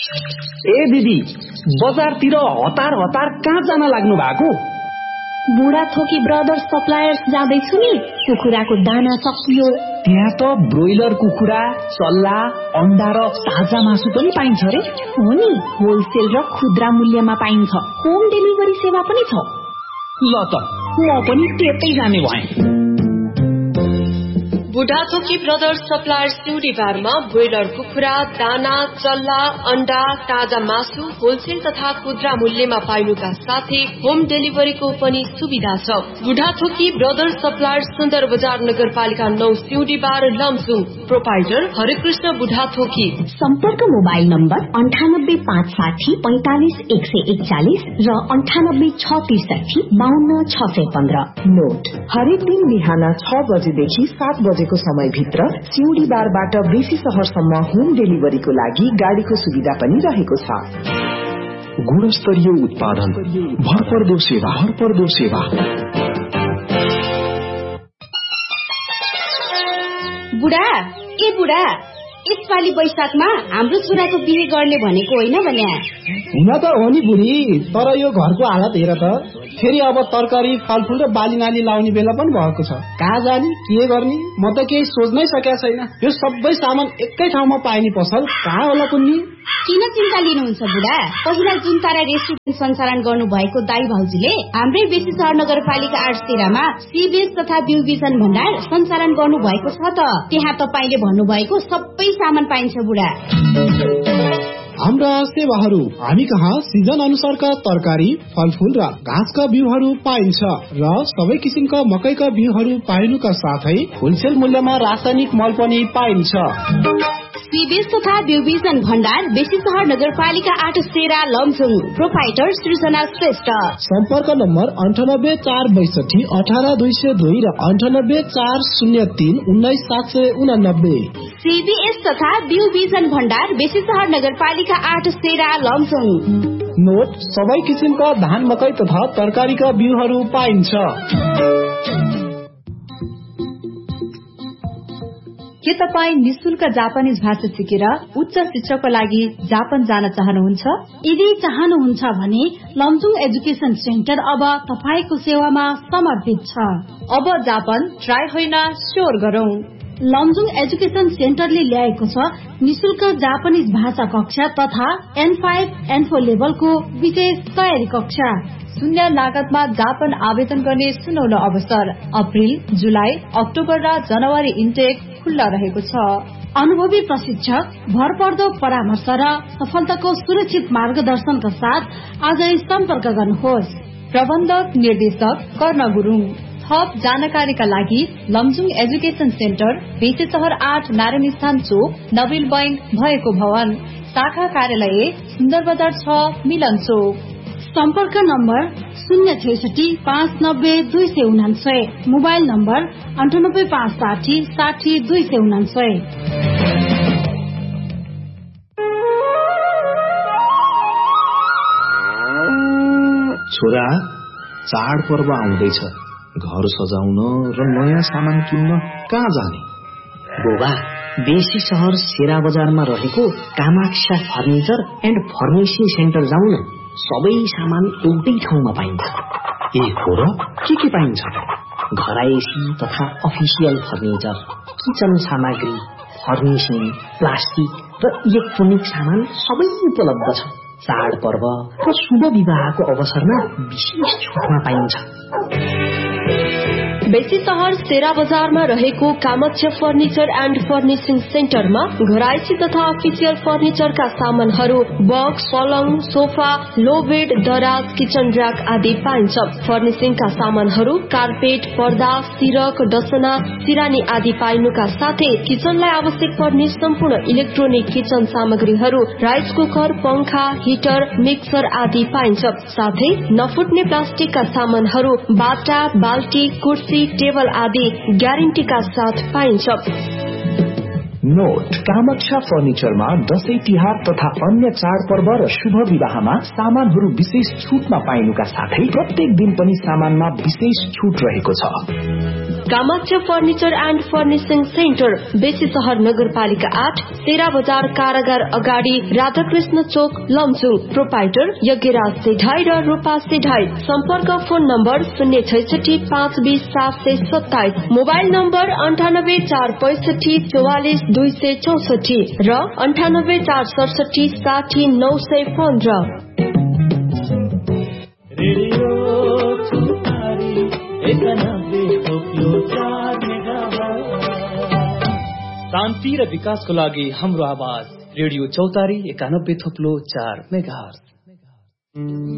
ए दिदी, बजारतिर हतार हतार कहाँ जान लाग्नु भएको? बुढाथोकी ब्रदर्स सप्लायर्स जाँदैछु नि। कुखुराको दाना सकियो। त्यहाँ त ब्रोइलर कुखुरा, चल्ला, अण्डा र ताजा मासु पनि पाइन्छ रे। हो नि, होलसेल र खुद्रा मूल्यमा पाइन्छ। होम डेलिभरी सेवा पनि छ। ल त म पनि त्यतै जाने भएँ। बुढाथोकी ब्रदर्स सप्लायर्स सिउडी बारमा ब्रोइलर कुखुरा, दाना, चल्ला, अण्डा, ताजा मासु होलसेल तथा खुद्रा मूल्यमा पाइनुका साथै होम डेलिभरीको पनि सुविधा छ। बुढाथोकी ब्रदर्स सप्लायर्स सुन्दर बजार नगरपालिका 9 सिउडी बार लमजुङ। प्रोपाइटर हरिकृष्ण बुढाथोकी। सम्पर्क मोबाइल नम्बर 9856 45 141 र 98 663 52 615। नोट: हरेक दिन बिहान 6 बजेदेखि 7 बजेको समयभित्र सिउडी बारबाट बेसी शहरसम्म होम डेलिभरीको लागि गाडीको सुविधा पनि रहेको छ। गुणस्तरीय उत्पादन, भरपर्दो सेवा। बुढा, यसपालि वैशाखमा हाम्रो छोराको बिहे गर्ने भनेको होइन भने? हुन त हो नि बुढी, तर यो घरको हालत हेर त। फेरि अब तरकारी, फलफूल र बाली नाली लाउने बेला पनि भएको छ। कहाँ जाने, के गर्ने, म त केही सोच्नै सकेको छैन। यो सबै सामान एकै ठाउँमा पाइने पसल कहाँ होला कुन्नी? किन चिन्ता लिनुहुन्छ बुढा? पहिला जुन तारा रेस्टुरेन्ट सञ्चालन गर्नु भएको दाई भाउजूले हाम्रै बेसी सहर नगरपालिका 8 तेरामा सीबीएस तथा ब्युविजन भण्डार सञ्चालन गर्नु भएको छ त। त्यहाँ तपाईले भन्नुभएको सबै सामान पाइन्छ बुढा। हाम्रा सेवाहरू: हामी कहाँ सिजन अनुसारका तरकारी, फलफूल र घाँसका बिउहरू पाइन्छ र सबै किसिमका मकैका बिउहरू पाइनुका साथै होलसेल मूल्यमा रासायनिक मल पनि पाइन्छ। सीबीएस तथा ब्युविजन भण्डार बेसी सहर नगरपालिका 8 तेरा लमजुङ। प्रोपाइटर सृजना श्रेष्ठ। सम्पर्क नम्बर 98 462 18 202 र 98 403 19 789। सीबीएस तथा ब्युविजन भण्डार बेसी सहर नगरपालिका 8 तेरा लमजुङ। नोट: सबै किसिमका धान, मकै तथा तरकारीका बिउहरू पाइन्छ। के तपाईँ निशुल्क जापानिज भाषा सिकेर उच्च शिक्षाको लागि जापान जान चाहनुहुन्छ? यदि चाहनुहुन्छ भने लमजुङ एजुकेशन सेन्टर अब तपाईको सेवामा समर्पित छ। अब जापान ट्राई होइन, स्योर गरौं। लमजुङ एजुकेशन सेन्टरले ल्याएको छ निशुल्क जापानिज भाषा कक्षा तथा N5, N4 लेभलको विशेष तयारी कक्षा। शून्य लागतमा जापान आवेदन गर्ने सुनौलो अवसर। अप्रिल, जुलाई, अक्टोबर र जनवरी इन्टेक खुल्ला रहेको छ। अनुभवी प्रशिक्षक, भरपर्दो परामर्श र सफलताको सुरक्षित मार्गदर्शनका साथ आजै सम्पर्क गर्नुहोस्। प्रबन्धक निर्देशक कर्ण गुरुङ। थप जानकारीका लागि लमजुङ एजुकेशन सेन्टर, बेसी सहर 8 नारायण स्थान चोक, नवीन बैंक भएको भवन, शाखा कार्यालय सुन्दर बजार 6 मिलन चोक। सम्पर्क नम्बर 066 590 299। Mobile number 98 560 60 299। छोरा, चाडपर्व आउँदैछ। घर सजाउन र नयाँ सामान किन्न कहाँ जाने? बुबा, बेसी सहर सेरा बजारमा रहेको Kamaksha furniture and furnishing centre जाउँ न। सबै सामान एउटै ठाउँमा पाइन्छ। ए हो र? के पाइन्छ? घरायसी तथा अफिसियल फर्निचर, किचन सामग्री, फर्निशिङ, प्लास्टिक र इलेक्ट्रोनिक सामान सबै उपलब्ध छ। चाडपर्व र शुभ विवाहको अवसरमा विशेष छुटमा पाइन्छ। बेसी सहर सेरा बजारमा रहेको कामाख्या फर्निचर एन्ड फर्निशिङ सेन्टरमा घरायसी तथा अफिसियल फर्निचरका सामानहरू, बक्स, पलङ, सोफा, लो बेड, दराज, किचन र्याक आदि पाइन्छ। फर्निशिङका सामानहरू कार्पेट, पर्दा, सिरक, डसना, सिरानी आदि पाइनुका साथै किचनलाई आवश्यक पर्ने सम्पूर्ण इलेक्ट्रोनिक किचन सामग्रीहरू, राइस कुकर, पंखा, हिटर, मिक्सर आदि पाइन्छ। साथै नफुट्ने प्लास्टिकका सामानहरू, बाटा, बाल्टी, कुर्सी, टेबल आदि ग्यारेन्टीका साथ पाइन्छ। नोट: कामाक्षा फर्निचरमा दशैं तिहार तथा अन्य चाडपर्व र शुभ विवाहमा सामानहरू विशेष छुटमा पाइनुका साथै प्रत्येक दिन पनि सामानमा विशेष छुट रहेको छ। Kamakhya furniture and furnishing centre, बेसी सहर नगरपालिका 8, तेरा बजार कारागार अगाडि, राधाकृष्ण चोक, लमजुङ। प्रोपाइटर यज्ञराज सेढाई र रूपा सेढाई। सम्पर्क फोन नम्बर 066 520 727, मोबाइल नम्बर 9845644264 र 9846670915। शान्ति र विकासको लागि हाम्रो आवाज रेडियो चौतारी 91.4 मेगाहर्ज।